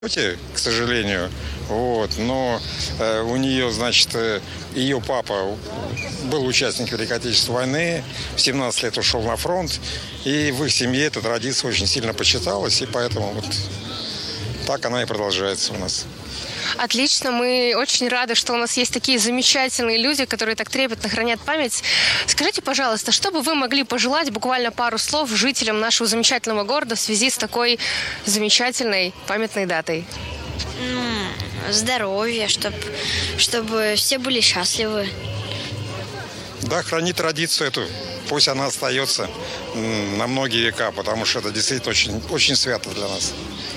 К сожалению, но у нее, значит, ее папа был участником Великой Отечественной войны, в 17 лет ушел на фронт, и в их семье эта традиция очень сильно почиталась, и поэтому так она и продолжается у нас. Отлично, мы очень рады, что у нас есть такие замечательные люди, которые так трепетно хранят память. Скажите, пожалуйста, что бы вы могли пожелать, буквально пару слов, жителям нашего замечательного города в связи с такой замечательной памятной датой? Здоровья, чтобы все были счастливы. Да, храни традицию эту, пусть она остается на многие века, потому что это действительно очень, очень свято для нас.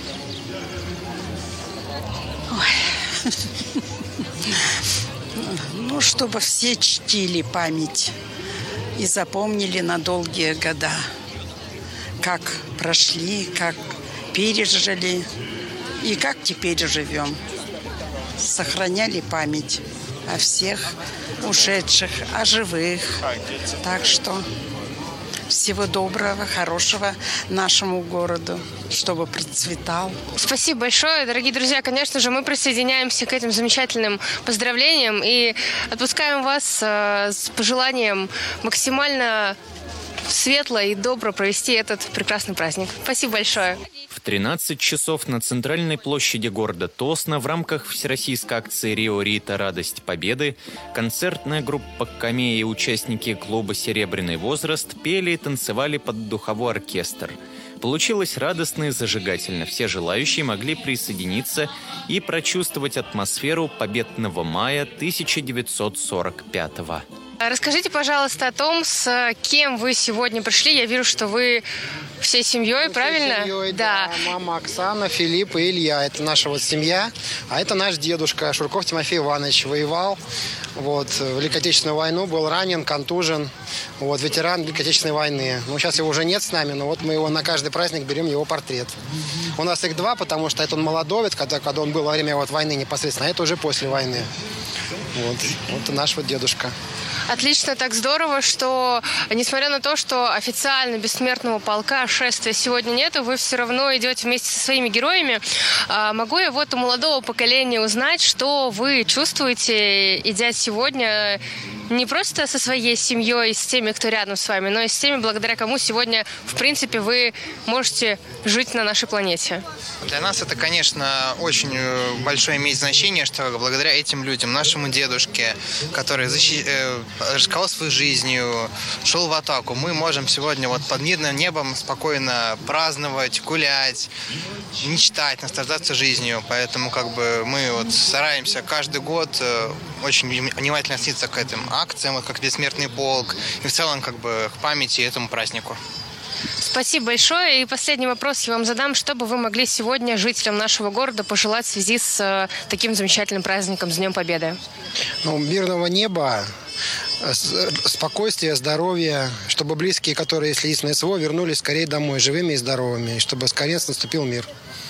Чтобы все чтили память и запомнили на долгие года, как прошли, как пережили и как теперь живем. Сохраняли память о всех ушедших, о живых. Так что всего доброго, хорошего нашему городу, чтобы процветал. Спасибо большое, дорогие друзья. Конечно же, мы присоединяемся к этим замечательным поздравлениям и отпускаем вас с пожеланием максимально светло и добро провести этот прекрасный праздник. Спасибо большое. В 13 часов на центральной площади города Тосно в рамках всероссийской акции «Рио Рита. Радость Победы» концертная группа «Камея» и участники клуба «Серебряный возраст» пели и танцевали под духовой оркестр. Получилось радостно и зажигательно. Все желающие могли присоединиться и прочувствовать атмосферу победного мая 1945-го. Расскажите, пожалуйста, о том, с кем вы сегодня пришли. Я вижу, что вы всей семьей, правильно? Всей семьей, да. Мама Оксана, Филипп и Илья. Это наша семья. А это наш дедушка Шурков Тимофей Иванович. Воевал в Великой Отечественную войну, был ранен, контужен. Ветеран Великой Отечественной войны. Сейчас его уже нет с нами, но мы его на каждый праздник берем, его портрет. У нас их два, потому что это он молодовец, когда он был во время войны непосредственно, а это уже после войны. Вот наш дедушка. Отлично, так здорово, что, несмотря на то, что официально бессмертного полка шествия сегодня нету, вы все равно идете вместе со своими героями. Могу я у молодого поколения узнать, что вы чувствуете, идя сегодня не просто со своей семьей, с теми, кто рядом с вами, но и с теми, благодаря кому сегодня, в принципе, вы можете жить на нашей планете? Для нас это, конечно, очень большое имеет значение, что благодаря этим людям, нашему дедушке, который рисковал своей жизнью, шел в атаку, мы можем сегодня под мирным небом спокойно праздновать, гулять, мечтать, наслаждаться жизнью. Поэтому мы стараемся каждый год очень внимательно относиться к этим акциям, как Бессмертный полк, и в целом к памяти этому празднику. Спасибо большое. И последний вопрос я вам задам. Что бы вы могли сегодня жителям нашего города пожелать в связи с таким замечательным праздником, с Днем Победы? Мирного неба, спокойствия, здоровья, чтобы близкие, которые слились на СВО, вернулись скорее домой, живыми и здоровыми, и чтобы скорее наступил мир.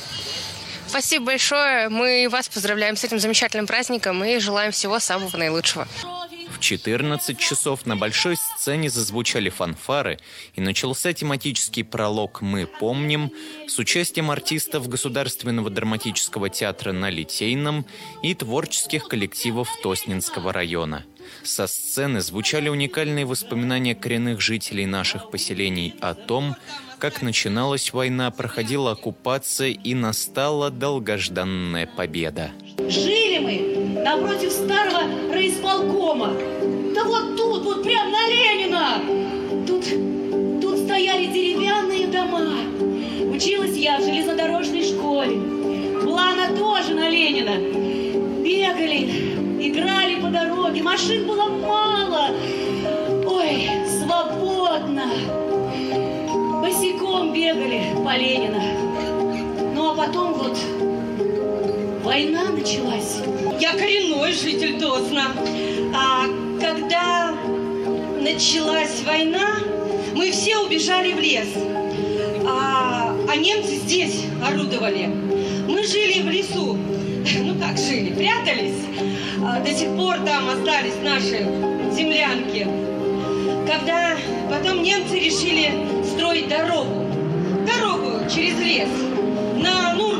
Спасибо большое. Мы вас поздравляем с этим замечательным праздником и желаем всего самого наилучшего. В 14 часов на большой сцене зазвучали фанфары и начался тематический пролог «Мы помним» с участием артистов Государственного драматического театра на Литейном и творческих коллективов Тоснинского района. Со сцены звучали уникальные воспоминания коренных жителей наших поселений о том, как начиналась война, проходила оккупация и настала долгожданная победа. Жили мы напротив старого райисполкома. Да тут, прямо на Ленина. Тут стояли деревянные дома. Училась я в железнодорожной школе. Была она тоже на Ленина. Бегали, играли по дороге. Машин было мало. Ой, свободно. Босиком бегали по Ленина. Ну а потом война началась. Я коренной житель Тосна. А когда началась война, мы все убежали в лес. А немцы здесь орудовали. Мы жили в лесу. Как жили? Прятались. До сих пор там остались наши землянки. Когда потом немцы решили строить дорогу через лес.